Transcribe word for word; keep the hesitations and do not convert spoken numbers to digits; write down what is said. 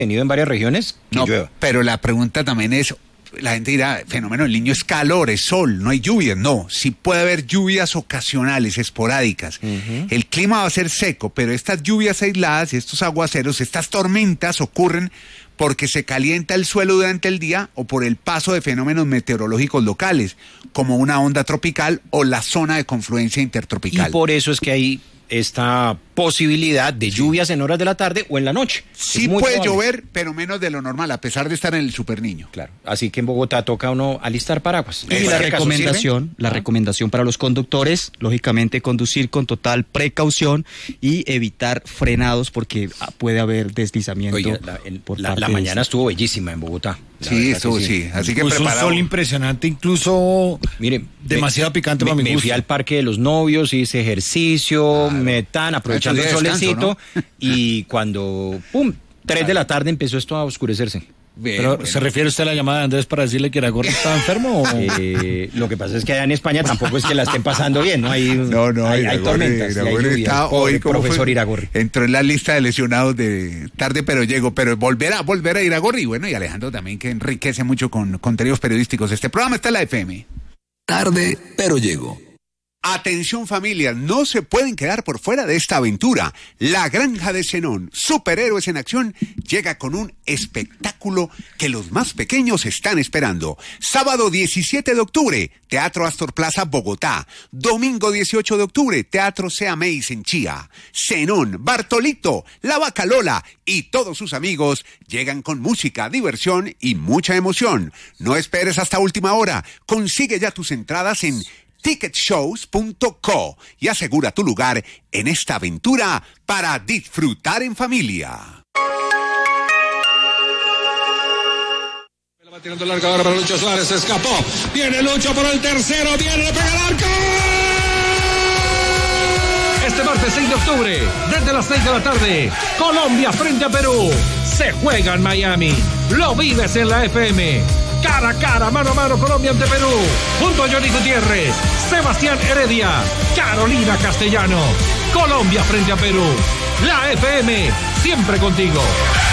tenido en varias regiones que no, llueva. Pero la pregunta también es, la gente dirá, fenómeno del Niño es calor, es sol, no hay lluvias. No, sí puede haber lluvias ocasionales, esporádicas. Uh-huh. El clima va a ser seco, pero estas lluvias aisladas, estos aguaceros, estas tormentas ocurren porque se calienta el suelo durante el día o por el paso de fenómenos meteorológicos locales, como una onda tropical o la zona de confluencia intertropical. Y por eso es que hay esta posibilidad de lluvias en horas de la tarde o en la noche. Sí puede probable. llover, pero menos de lo normal, a pesar de estar en el Super Niño. Claro, así que en Bogotá toca uno alistar paraguas. Y la recomendación, la ¿Ah? recomendación para los conductores, lógicamente conducir con total precaución y evitar frenados porque puede haber deslizamiento. Oiga, la, el, por la, la mañana de... estuvo bellísima en Bogotá. Sí, estuvo, sí. sí. Así que pues preparado. Un sol impresionante, incluso Mire, demasiado me, picante me, para mi me gusto. fui al Parque de los Novios, hice ejercicio, ah, metán, aprovechando el solecito, ¿no? Y cuando, pum, tres de la tarde empezó esto a oscurecerse. Bien, Pero bueno. ¿Se refiere usted a la llamada de Andrés para decirle que Iragorri estaba enfermo? O... Eh, lo que pasa es que allá en España tampoco es que la estén pasando bien, ¿no? Hay, no, no, hay, Iragorri, hay tormentas. Iragorri hay está hoy como profesor fue, Iragorri. Entró en la lista de lesionados de tarde, pero llego. Pero volverá, volverá a Iragorri. Bueno, y Alejandro también, que enriquece mucho con contenidos periodísticos. Este programa está en la F M. Tarde, pero llego. Atención familias, no se pueden quedar por fuera de esta aventura. La Granja de Zenón, superhéroes en acción, llega con un espectáculo que los más pequeños están esperando. Sábado diecisiete de octubre, Teatro Astor Plaza, Bogotá. Domingo dieciocho de octubre, Teatro Seameis en Chía. Zenón, Bartolito, La Vaca Lola y todos sus amigos llegan con música, diversión y mucha emoción. No esperes hasta última hora. Consigue ya tus entradas en ticket shows punto co y asegura tu lugar en esta aventura para disfrutar en familia. Va tirando larga ahora para Lucho Suárez, se escapó. Viene Lucho por el tercero, viene, le pega el arco. Este martes seis de octubre, desde las seis de la tarde, Colombia frente a Perú. Se juega en Miami. Lo vives en la F M. Cara a cara, mano a mano, Colombia ante Perú. Junto a Johnny Gutiérrez, Sebastián Heredia, Carolina Castellano. Colombia frente a Perú. La F M, siempre contigo.